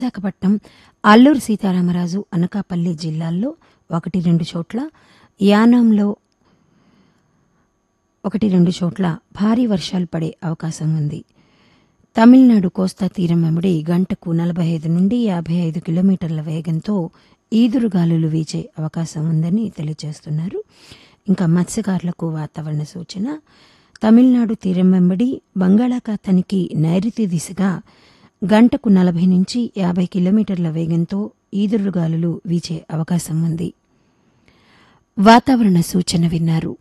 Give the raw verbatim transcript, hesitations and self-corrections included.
విశాఖపట్నం, అల్లూరు సీతారామరాజు, అనకాపల్లి జిల్లాల్లో ఒకటి రెండు చోట్ల, యానాంలో ఒకటి రెండు చోట్ల భారీ వర్షాలు పడే అవకాశం ఉంది. తమిళనాడు కోస్తా తీరం వెంబడి గంటకు నలభై ఐదు నుండి యాభై ఐదు కిలోమీటర్ల వేగంతో ఈదురుగాలులు వీచే అవకాశం ఉందని తెలియజేస్తున్నారు. ఇంకా మత్స్యకారులకు వాతావరణ సూచన: తమిళనాడు తీరం వెంబడి బంగాళాఖాతానికి నైరుతి దిశగా గంటకు నలభై నుంచి యాభై కిలోమీటర్ల వేగంతో ఈదురుగాలులు వీచే అవకాశం ఉంది. వాతావరణ సూచన విన్నారు.